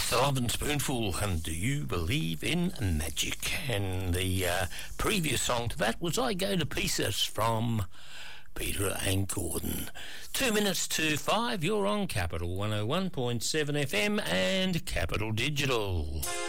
The Lovin' Spoonful and Do You Believe in Magic? And the previous song to that was I Go to Pieces from Peter and Gordon. 2 minutes to 5, you're on Capital 101.7 FM and Capital Digital.